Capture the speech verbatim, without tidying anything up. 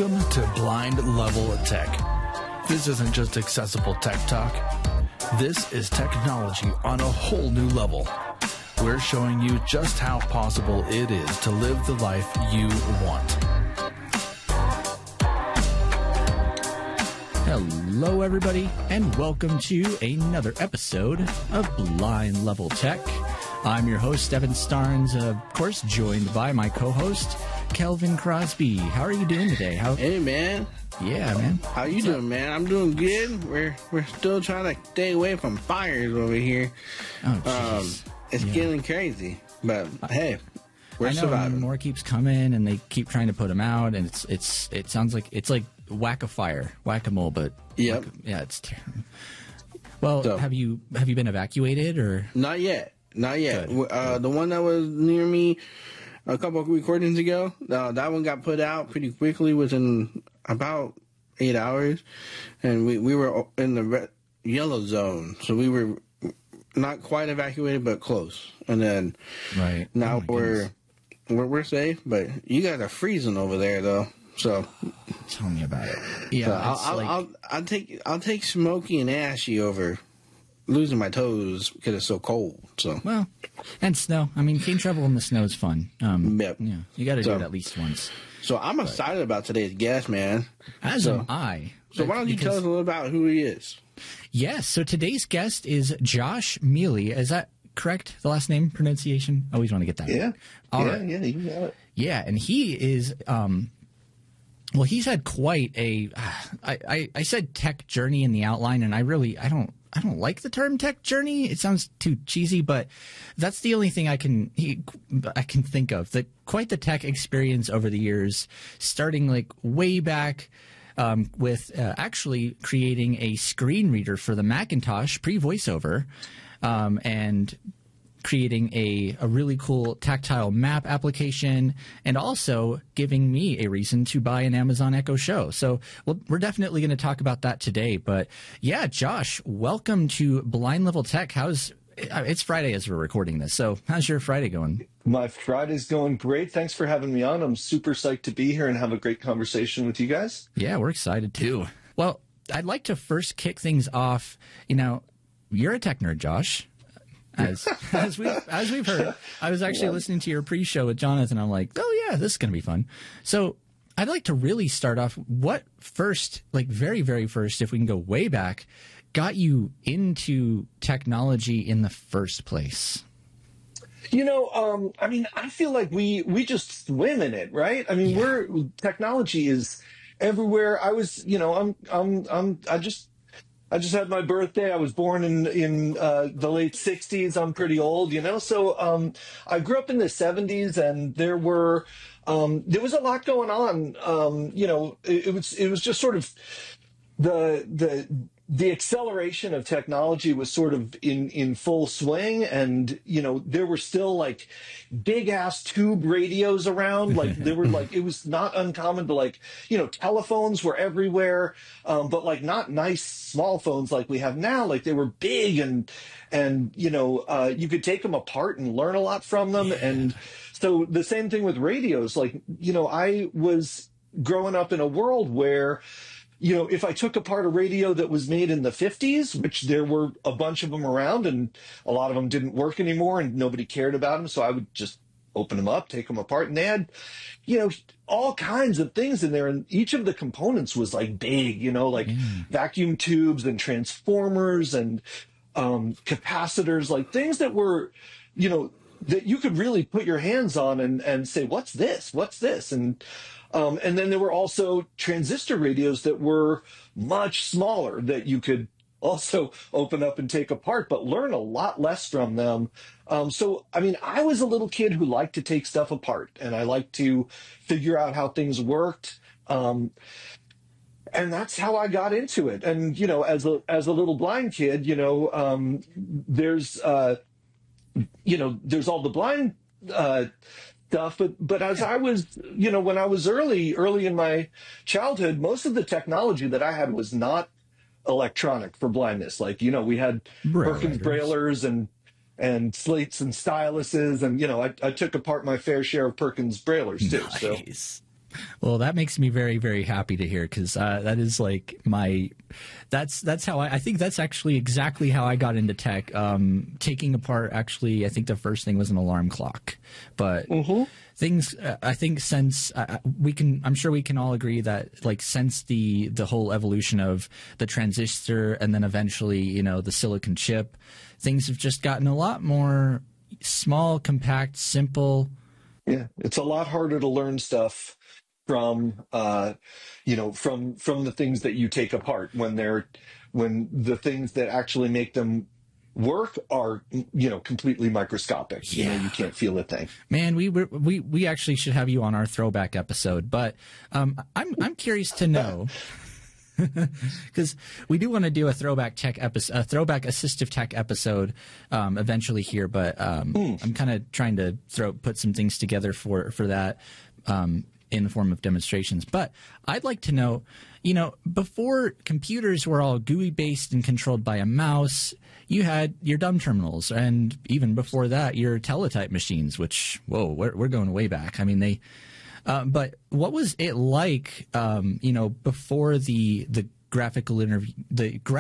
Welcome to Blind Level Tech. This isn't just accessible tech talk. This is technology on a whole new level. We're showing you just how possible it is to live the life you want. Hello, everybody, and welcome to another episode of Blind Level Tech. I'm your host, Evan Starnes, of course, joined by my co-host, Kelvin Crosby. How are you doing today? How? Hey, man. Yeah, man. How you doing, man? I'm doing good. We're we're still trying to stay away from fires over here. Oh, jeez. Um, it's yeah. getting crazy, but hey, we're I know surviving. More keeps coming, and they keep trying to put them out, and it's it's it sounds like it's like whack a fire, whack a mole, but yep, whack, yeah, it's terrible. Well, so, have you have you been evacuated or not yet? Not yet. Good. Uh, the one that was near me a couple of recordings ago, uh, that one got put out pretty quickly, within about eight hours, and we we were in the red, yellow zone, so we were not quite evacuated, but close. And then right now oh we're, we're we're safe, but you guys are freezing over there, though. So tell me about it. Yeah, so I'll, I'll, like, I'll, I'll I'll take I'll take Smokey and Ashy over losing my toes because it's so cold. So well, and snow. I mean, cane travel in the snow is fun. Um, yep. Yeah, you got to so, do it at least once. So I'm but, excited about today's guest, man. As so, am I. So why don't you tell us a little about who he is? Yes. So today's guest is Josh Mealy. Is that correct? The last name pronunciation? I always want to get that. Yeah. Right. All yeah. right. Yeah. You got it. Yeah, and he is. Um, well, he's had quite a. Uh, I, I I said tech journey in the outline, and I really I don't. I don't like the term tech journey. It sounds too cheesy, but that's the only thing I can he, I can think of. That quite the tech experience over the years, starting like way back um, with uh, actually creating a screen reader for the Macintosh pre-voiceover, um, and creating a, a really cool tactile map application, and also giving me a reason to buy an Amazon Echo Show. So well, we're definitely going to talk about that today. But yeah, Josh, welcome to Blind Level Tech. How's it's Friday as we're recording this. So how's your Friday going? My Friday's going great. Thanks for having me on. I'm super psyched to be here and have a great conversation with you guys. Yeah, we're excited too. Well, I'd like to first kick things off. You know, you're a tech nerd, Josh. As as we as we've heard, I was actually yeah. listening to your pre-show with Jonathan. I'm like, oh yeah, this is gonna be fun. So I'd like to really start off. What first, like very very first, if we can go way back, got you into technology in the first place? You know, um, I mean, I feel like we we just swim in it, right? I mean, yeah. we're technology is everywhere. I was, you know, I'm I'm I'm I just. I just had my birthday. I was born in in uh, the late sixties. I'm pretty old, you know. So um, I grew up in the seventies, and there were um, there was a lot going on. Um, you know, it, it was it was just sort of the the the acceleration of technology was sort of in in full swing, and you know there were still like big ass tube radios around. Like there were like it was not uncommon to like you know telephones were everywhere, um, but like not nice small phones like we have now. Like they were big and and you know uh, you could take them apart and learn a lot from them. Yeah. And so the same thing with radios. Like you know I was growing up in a world where. You know, if I took apart a radio that was made in the fifties, which there were a bunch of them around and a lot of them didn't work anymore and nobody cared about them. So I would just open them up, take them apart, and they had, you know, all kinds of things in there. And each of the components was like big, you know, like mm. vacuum tubes and transformers and um, capacitors, like things that were, you know, that you could really put your hands on and, and say, what's this? What's this? And Um, and then there were also transistor radios that were much smaller that you could also open up and take apart, but learn a lot less from them. Um, so, I mean, I was a little kid who liked to take stuff apart, and I liked to figure out how things worked. Um, and that's how I got into it. And, you know, as a, as a little blind kid, you know, um, there's, uh, you know, there's all the blind, uh, stuff, but but as I was, you know, when I was early, early in my childhood, most of the technology that I had was not electronic for blindness. Like, you know, we had Braille Perkins writers. Braillers and and slates and styluses, and you know, I, I took apart my fair share of Perkins Braillers too. Nice. Well, that makes me very, very happy to hear because uh, that is like my, that's that's how I, I think that's actually exactly how I got into tech. Um, taking apart, actually, I think the first thing was an alarm clock, but Mm-hmm. things. Uh, I think since uh, we can, I'm sure we can all agree that like since the the whole evolution of the transistor and then eventually, you know, the silicon chip, things have just gotten a lot more small, compact, simple. Yeah, it's a lot harder to learn stuff from uh you know from from the things that you take apart when they're when the things that actually make them work are you know completely microscopic. You know, Yeah. you can't feel a thing. Man, we were, we we actually should have you on our throwback episode, but um, I'm I'm curious to know because we do want to do a throwback tech episode, a throwback assistive tech episode um, eventually here, but um, I'm kind of trying to throw put some things together for for that. Um, in the form of demonstrations. But I'd like to know, you know, before computers were all G U I-based and controlled by a mouse, you had your dumb terminals. And even before that, your teletype machines, which, whoa, we're, we're going way back. I mean, they... Uh, but what was it like, um, you know, before the the graphical interview, the